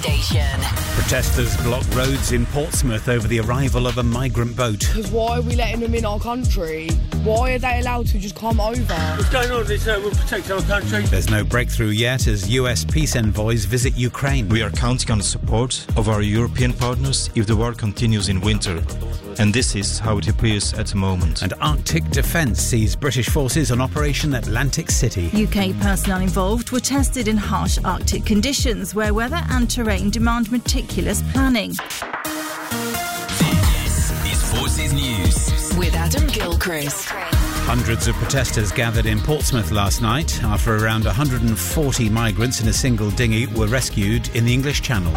station. Protesters block roads in Portsmouth over the arrival of a migrant boat. Because why are we letting them in our country? Why are they allowed to just come over? What's going on? We'll protect our country. There's no breakthrough yet as US peace envoys visit Ukraine. We are counting on the support of our European partners if the war continues in winter. And this is how it appears at the moment. And Arctic Defence sees British forces on Operation Atlantic City. UK personnel involved were tested in harsh Arctic conditions where weather and terrain demand meticulous planning. This is Forces News with Adam Gilchrist. Hundreds of protesters gathered in Portsmouth last night after around 140 migrants in a single dinghy were rescued in the English Channel.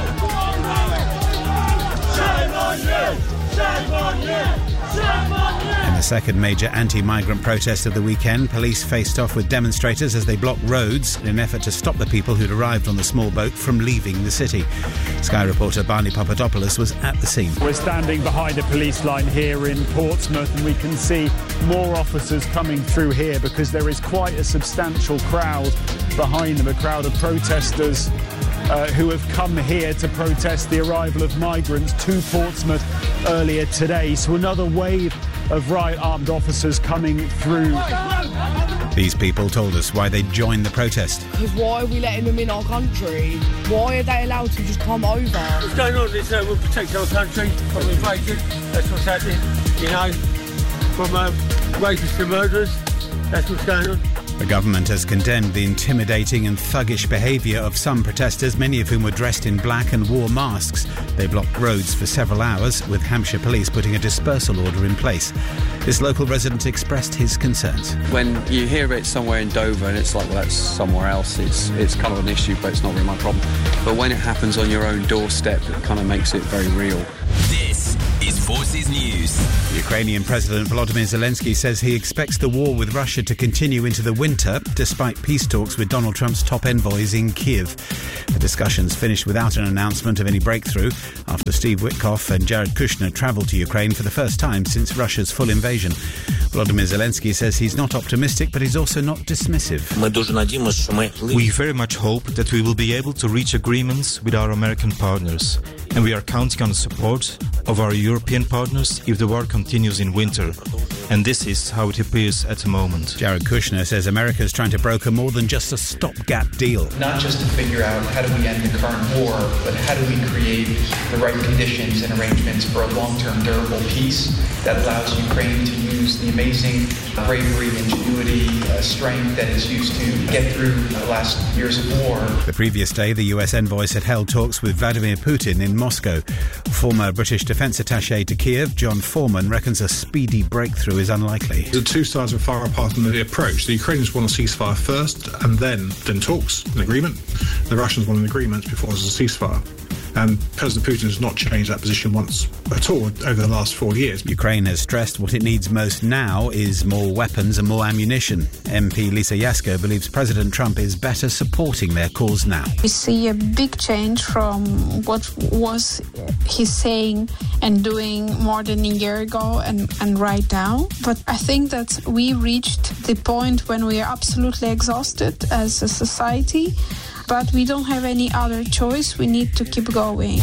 In the second major anti-migrant protest of the weekend, police faced off with demonstrators as they blocked roads in an effort to stop the people who'd arrived on the small boat from leaving the city. Sky reporter Barney Papadopoulos was at the scene. We're standing behind a police line here in Portsmouth and we can see more officers coming through here because there is quite a substantial crowd behind them, a crowd of protesters who have come here to protest the arrival of migrants to Portsmouth earlier today. So another wave of right-armed officers coming through. These people told us why they joined the protest. Because why are we letting them in our country? Why are they allowed to just come over? What's going on? We'll protect our country from invasion. That's what's happening, from rapists to murderers. That's what's going on. The government has condemned the intimidating and thuggish behaviour of some protesters, many of whom were dressed in black and wore masks. They blocked roads for several hours, with Hampshire Police putting a dispersal order in place. This local resident expressed his concerns. When you hear it somewhere in Dover and it's like, well, that's somewhere else, it's kind of an issue, but it's not really my problem. But when it happens on your own doorstep, it kind of makes it very real. This is Forces News. Ukrainian President Volodymyr Zelensky says he expects the war with Russia to continue into the winter, despite peace talks with Donald Trump's top envoys in Kiev. The discussions finished without an announcement of any breakthrough after Steve Witkoff and Jared Kushner travelled to Ukraine for the first time since Russia's full invasion. Volodymyr Zelensky says he's not optimistic, but he's also not dismissive. We very much hope that we will be able to reach agreements with our American partners, and we are counting on the support of our European partners if the war continues in winter. And this is how it appears at the moment. Jared Kushner says America's trying to broker more than just a stopgap deal. Not just to figure out how do we end the current war, but how do we create the right conditions and arrangements for a long-term durable peace that allows Ukraine to use the amazing bravery, ingenuity, strength that is used to get through the last years of war. The previous day, the US envoys had held talks with Vladimir Putin in Moscow. Former British defence attaché to Kiev, John Foreman, reckons a speedy breakthrough is unlikely. The two sides are far apart in the approach. The Ukrainians want a ceasefire first and then talks, an agreement. The Russians want an agreement before there's a ceasefire. And President Putin has not changed that position once at all over the last 4 years. Ukraine has stressed what it needs most now is more weapons and more ammunition. MP Lisa Yasko believes President Trump is better supporting their cause now. We see a big change from what was he's saying and doing more than a year ago and right now. But I think that we reached the point when we are absolutely exhausted as a society. But we don't have any other choice. We need to keep going.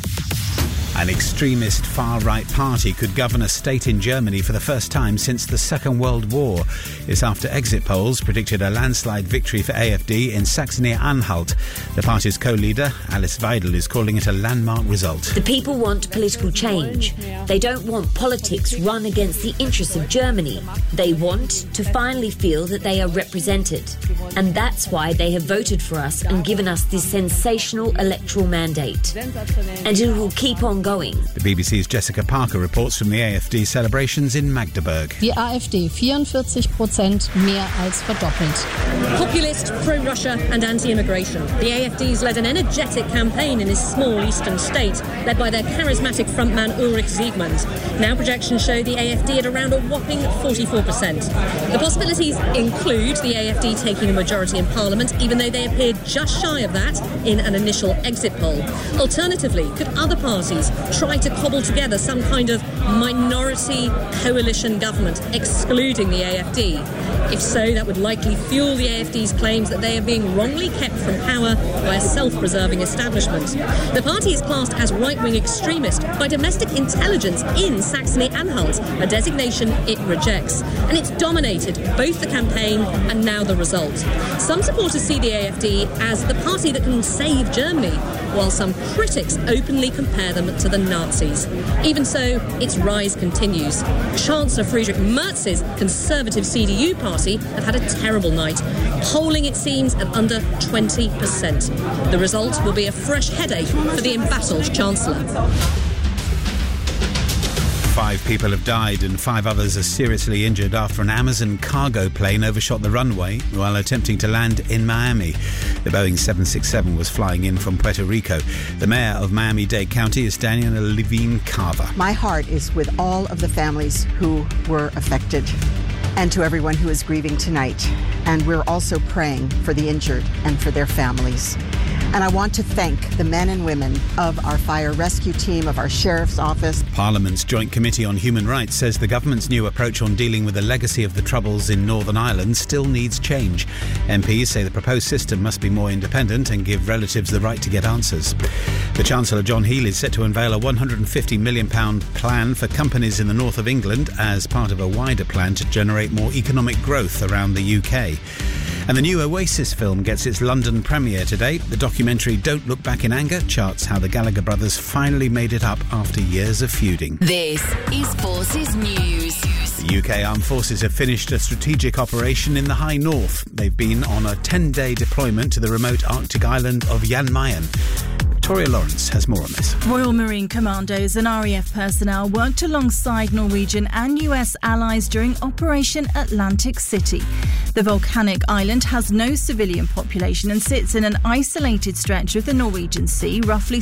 An extremist far-right party could govern a state in Germany for the first time since the Second World War. It's after exit polls predicted a landslide victory for AfD in Saxony-Anhalt. The party's co-leader, Alice Weidel, is calling it a landmark result. The people want political change. They don't want politics run against the interests of Germany. They want to finally feel that they are represented. And that's why they have voted for us and given us this sensational electoral mandate. And it will keep on going. The BBC's Jessica Parker reports from the AfD celebrations in Magdeburg. Die AfD 44% mehr als verdoppelt. Populist, pro-Russia and anti-immigration. The AfD's led an energetic campaign in this small eastern state, led by their charismatic frontman Ulrich Siegmund. Now projections show the AfD at around a whopping 44%. The possibilities include the AfD taking a majority in Parliament, even though they appeared just shy of that in an initial exit poll. Alternatively, could other parties try to cobble together some kind of minority coalition government, excluding the AFD. If so, that would likely fuel the AFD's claims that they are being wrongly kept from power by a self-preserving establishment. The party is classed as right-wing extremist by domestic intelligence in Saxony-Anhalt, a designation it rejects. And it's dominated both the campaign and now the result. Some supporters see the AFD as the party that can save Germany, while some critics openly compare them to the Nazis. Even so, its rise continues. Chancellor Friedrich Merz's Conservative CDU party have had a terrible night, polling, it seems, at under 20%. The result will be a fresh headache for the embattled Chancellor. 5 people have died and 5 others are seriously injured after an Amazon cargo plane overshot the runway while attempting to land in Miami. The Boeing 767 was flying in from Puerto Rico. The mayor of Miami-Dade County is Daniel Levine Carver. My heart is with all of the families who were affected and to everyone who is grieving tonight. And we're also praying for the injured and for their families. And I want to thank the men and women of our fire rescue team, of our sheriff's office. Parliament's Joint Committee on Human Rights says the government's new approach on dealing with the legacy of the Troubles in Northern Ireland still needs change. MPs say the proposed system must be more independent and give relatives the right to get answers. The Chancellor, John Healey, is set to unveil a £150 million plan for companies in the north of England as part of a wider plan to generate more economic growth around the UK. And the new Oasis film gets its London premiere today. The documentary Don't Look Back in Anger charts how the Gallagher brothers finally made it up after years of feuding. This is Forces News. The UK Armed Forces have finished a strategic operation in the High North. They've been on a 10-day deployment to the remote Arctic island of Jan Mayen. Victoria Lawrence has more on this. Royal Marine Commandos and RAF personnel worked alongside Norwegian and US allies during Operation Atlantic City. The volcanic island has no civilian population and sits in an isolated stretch of the Norwegian Sea, roughly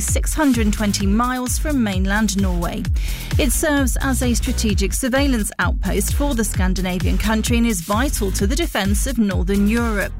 620 miles from mainland Norway. It serves as a strategic surveillance outpost for the Scandinavian country and is vital to the defence of Northern Europe.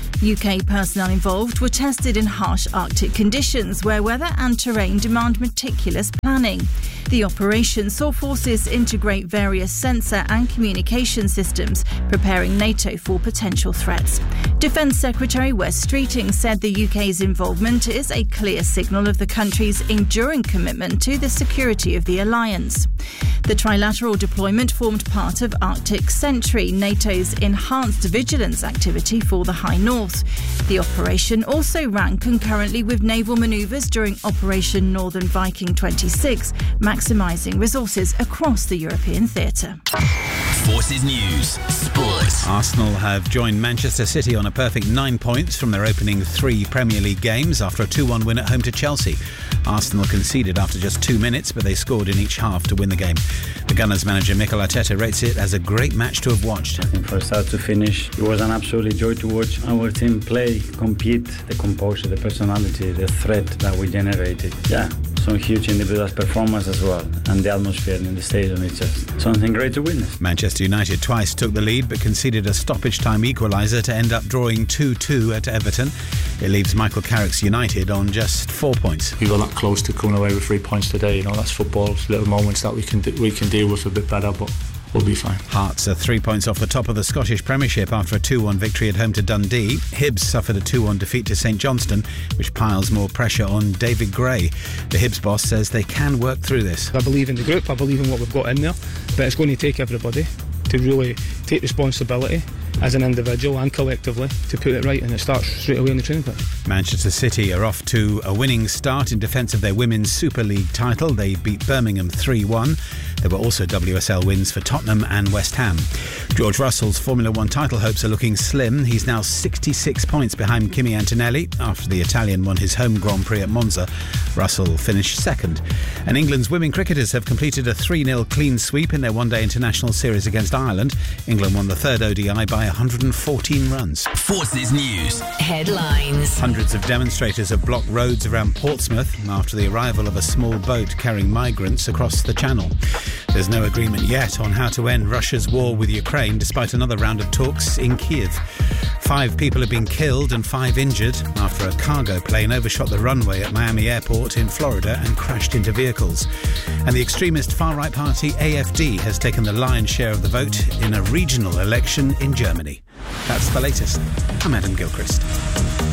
UK personnel involved were tested in harsh Arctic conditions where weather and terrain demand meticulous planning. The operation saw forces integrate various sensor and communication systems, preparing NATO for potential threats. Defence Secretary Wes Streeting said the UK's involvement is a clear signal of the country's enduring commitment to the security of the alliance. The trilateral deployment formed part of Arctic Sentry, NATO's enhanced vigilance activity for the High North. The operation also ran concurrently with naval manoeuvres during Operation Northern Viking 26, maximising resources across the European theatre. Forces News Sport. Arsenal have joined Manchester City on a perfect 9 points from their opening 3 Premier League games after a 2-1 win at home to Chelsea. Arsenal conceded after just 2 minutes, but they scored in each half to win the game. The Gunners manager Mikel Arteta rates it as a great match to have watched. I think from start to finish, it was an absolute joy to watch our team play, compete, the composure, the personality, the threat that we generated. Yeah, some huge individual performance as well, and the atmosphere in the stadium is just something great to witness. Manchester United twice took the lead but conceded a stoppage time equaliser to end up drawing 2-2 at Everton. It leaves Michael Carrick's United on just 4 points. We were that close to coming away with 3 points today. You know, that's football. It's little moments that we can deal with a bit better, but we'll be fine. Hearts are 3 points off the top of the Scottish Premiership after a 2-1 victory at home to Dundee. Hibs suffered a 2-1 defeat to St Johnstone, which piles more pressure on David Gray. The Hibs boss says they can work through this. I believe in the group, I believe in what we've got in there, but it's going to take everybody to really take responsibility as an individual and collectively to put it right, and it starts straight away in the training pitch. Manchester City are off to a winning start in defence of their Women's Super League title. They beat Birmingham 3-1. There were also WSL wins for Tottenham and West Ham. George Russell's Formula 1 title hopes are looking slim. He's now 66 points behind Kimi Antonelli. After the Italian won his home Grand Prix at Monza, Russell finished second. And England's women cricketers have completed a 3-0 clean sweep in their one-day international series against Ireland. England won the third ODI by 114 runs. Forces News headlines. Hundreds of demonstrators have blocked roads around Portsmouth after the arrival of a small boat carrying migrants across the channel. There's no agreement yet on how to end Russia's war with Ukraine, despite another round of talks in Kyiv. 5 people have been killed and 5 injured after a cargo plane overshot the runway at Miami Airport in Florida and crashed into vehicles. And the extremist far-right party AfD has taken the lion's share of the vote in a regional election in Germany. That's the latest. I'm Adam Gilchrist.